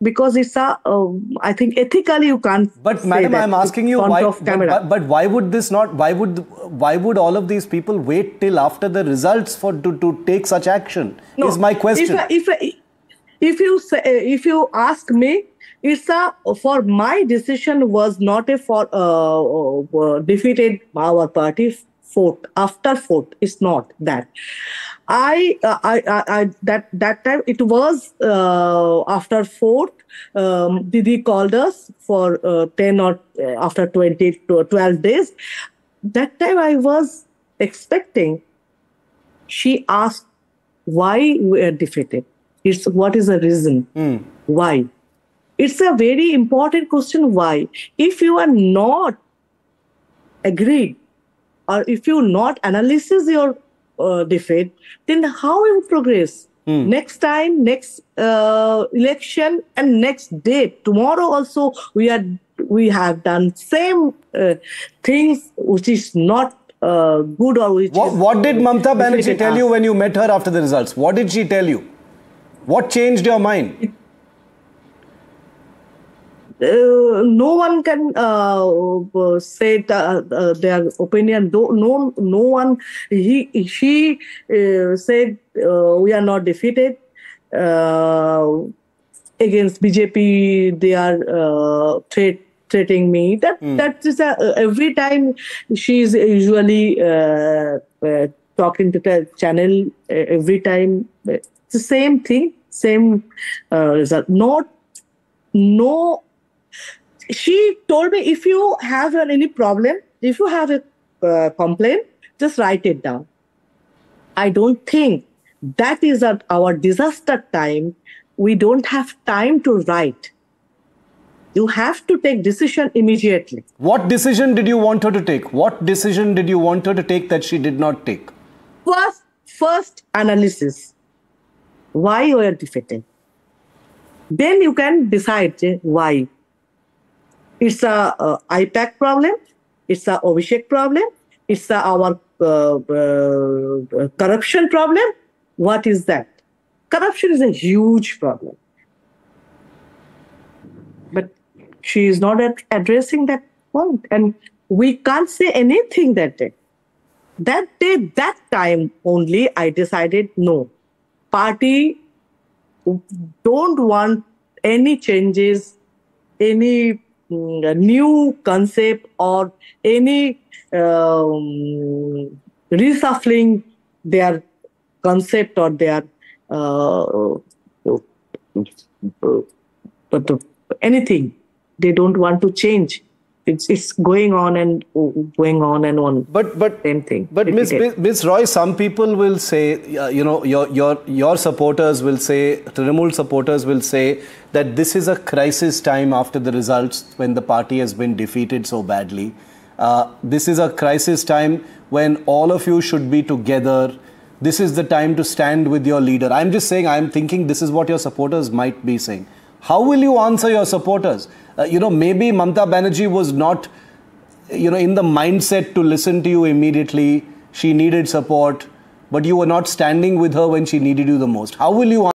because it's a, I think ethically you can't. But madam, I'm asking you why. But why would this not? Why would all of these people wait till after the results to take such action? No, is my question. If you ask me, it's for my decision was not a for defeated our party after fourth. It's not that. That time it was after fourth. Didi called us for 10 or after 20 to 12 days. That time I was expecting. She asked why we are defeated. What is the reason? Why? It's a very important question. Why? If you are not agreed, or if you not analysis your defeat, then how you progress? Next time, next election, and next day, tomorrow also we have done same things which is not good or which. What did Mamata Banerjee tell you when you met her after the results? What did she tell you? What changed your mind? No one can say their opinion. No one. She said we are not defeated against BJP. They are threatening me. That is every time she is usually talking to the channel. Every time it's the same thing, same result. No. She told me, if you have any problem, if you have a complaint, just write it down. I don't think that is at our disaster time. We don't have time to write. You have to take decision immediately. What decision did you want her to take? What decision did you want her to take that she did not take? First analysis. Why you are defeated. Then you can decide why. It's a IPAC problem. It's a Abhishek problem. It's our corruption problem. What is that? Corruption is a huge problem. But she is not addressing that point. And we can't say anything that day. That day, that time only, I decided, no. Party don't want any changes, any new concept or any reshuffling their concept or their anything. They don't want to change. It's going on and on. But same thing. But Ms. Roy, some people will say, your supporters will say, Trinamool supporters will say that this is a crisis time after the results when the party has been defeated so badly. This is a crisis time when all of you should be together. This is the time to stand with your leader. I'm just saying, I'm thinking this is what your supporters might be saying. How will you answer your supporters? Maybe Mamata Banerjee was not, in the mindset to listen to you immediately. She needed support, but you were not standing with her when she needed you the most. How will you